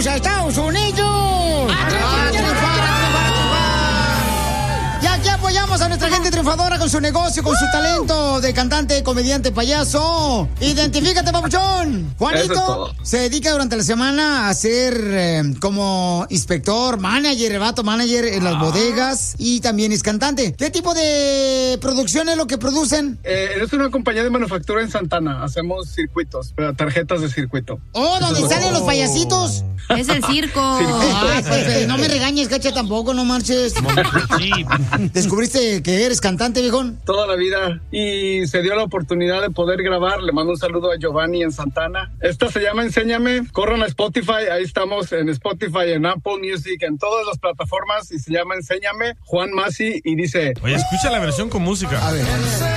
¡Vamos a Estados Unidos! ¡A triunfar! Y aquí apoyamos a nuestra gente triunfadora con su negocio, con su talento de cantante, comediante, payaso. Identifícate, papuchón. Juanito se dedica durante la semana a ser como inspector, manager, el vato manager en las bodegas y también es cantante. ¿Qué tipo de producción es lo que producen? Es una compañía de manufactura en Santana. Hacemos circuitos, tarjetas de circuito. Oh, ¿dónde salen los payasitos? Es el circo. Pues, no me regañes, Cacha, tampoco, no marches. ¿Descubriste que eres cantante, viejón? Toda la vida. Y se dio la oportunidad de poder grabar. Le mando un saludo a Giovanni en Santana. Esta se llama Enséñame. Corran a Spotify. Ahí estamos en Spotify, en Apple Music, en todas las plataformas. Y se llama Enséñame. Juan Masi. Y dice... Oye, escucha la versión con música. A ver.